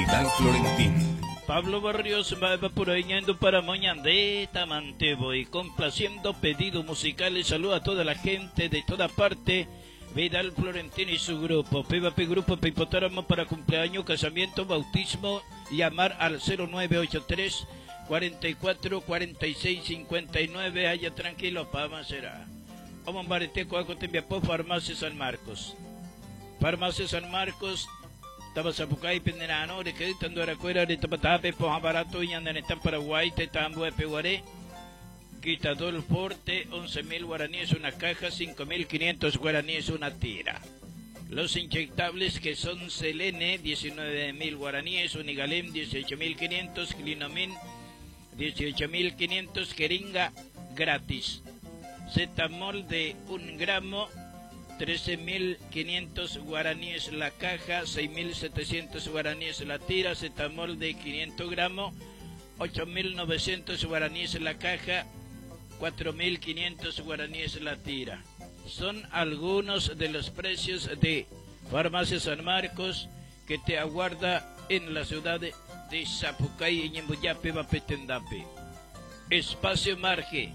Vidal Florentín. Pablo Barrios va evaporando para Moñandé, Tamantebo y complaciendo pedidos musicales. Saluda a toda la gente de toda parte. Vidal Florentín y su grupo. PVP Grupo Pipotáramo para cumpleaños, casamiento, bautismo. Llamar al 0983 44 46 59. Allá tranquilo, Pama será. Vamos a Coaco Tembiapó, Farmacia San Marcos. Farmacia San Marcos. Taba Zapucay, Penderano, de que tanto era cuera de Tapatape, Poja Barato, y andan en Paraguay, Tetambo, Peguaré. Quitador Forte, 11.000 guaraníes una caja, 5.500 guaraníes una tira. Los inyectables que son Selene, 19.000 guaraníes, Unigalem, 18.500, Clinomin, 18.500, Jeringa, gratis. Zetamol de 1 gramo, 13.500 guaraníes la caja, 6.700 guaraníes la tira. Zetamol de 500 gramos, 8.900 guaraníes la caja, 4.500 guaraníes la tira. Son algunos de los precios de Farmacia San Marcos que te aguarda en la ciudad de Zapucay, en Ñembuyape, Vapetendape. Espacio Marque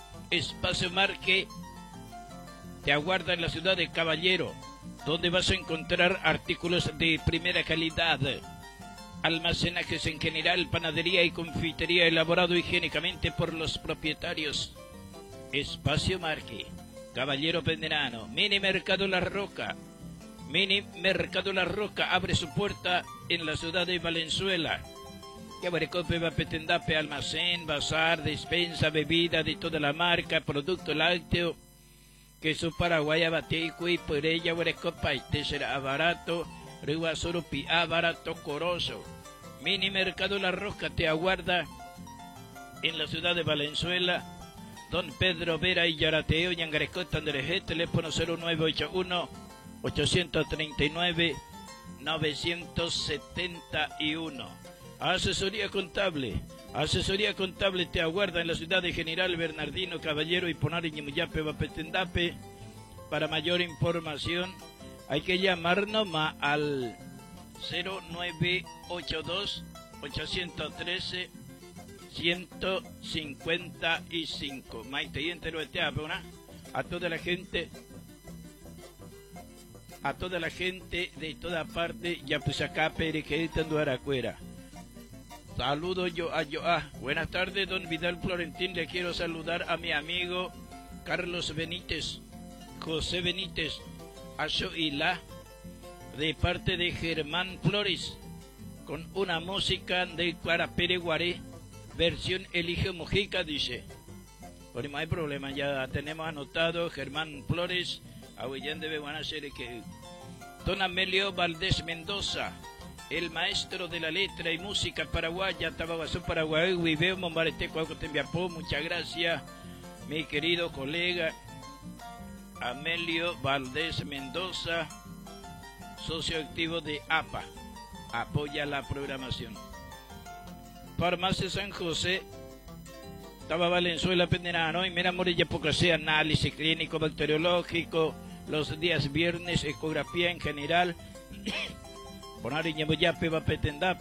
te aguarda en la ciudad de Caballero, donde vas a encontrar artículos de primera calidad, almacenajes en general, panadería y confitería elaborado higiénicamente por los propietarios. Espacio Marque, Caballero Penderano. Mini Mercado La Roca abre su puerta en la ciudad de Valenzuela. Yabarecope, Vapetendape, almacén, bazar, despensa, bebida de toda la marca, producto lácteo, queso Paraguay, Abatecuy, Perella, Yabarecopa, y será barato, Río Surupi, barato, Corozo. Mini Mercado La Roca te aguarda en la ciudad de Valenzuela. Don Pedro Vera y Yarateo, Yangarecota, Andrejé, teléfono 0981 839 971. Asesoría contable te aguarda en la ciudad de General Bernardino Caballero y Ponar y Ñemuyape, Vapetendape. Para mayor información hay que llamarnos al 0982 813 155. Maite y entero a toda la gente de toda parte, ya pues acá Perequetando Aracuera. Saludo yo a Joa. Buenas tardes, don Vidal Florentín. Le quiero saludar a mi amigo Carlos Benítez, José Benítez, Achoilá, de parte de Germán Flores, con una música de Cuarapereguaré, versión Elige Mojica, dice. Por no hay problema, ya tenemos anotado Germán Flores, Aguillán de Buenacer, que don Amelio Valdés Mendoza, el maestro de la letra y música paraguaya, Tabaguazú, Paraguay, Huiveo, Mombarete, Cuauhtémoc, muchas gracias, mi querido colega Amelio Valdés Mendoza, socio activo de APA, apoya la programación. Farmacia San José, Taba Valenzuela, Penderano, y Mera Morilla, Pocasé, análisis clínico bacteriológico, los días viernes, ecografía en general, Ponar y Ñemuyape, Vapetendape.